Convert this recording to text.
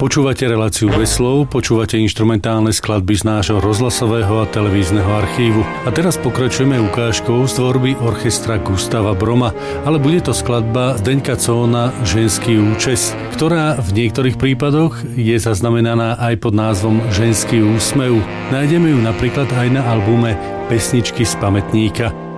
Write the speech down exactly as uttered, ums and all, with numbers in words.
Počúvate reláciu Bez slov, počúvate inštrumentálne skladby z nášho rozhlasového a televízneho archívu. A teraz pokračujeme ukážkou z tvorby orchestra Gustava Broma, ale bude to skladba Zdeňka Cohona Ženský účes, ktorá v niektorých prípadoch je zaznamenaná aj pod názvom Ženský úsmev. Nájdeme ju napríklad aj na albume Pesničky z pamätníka.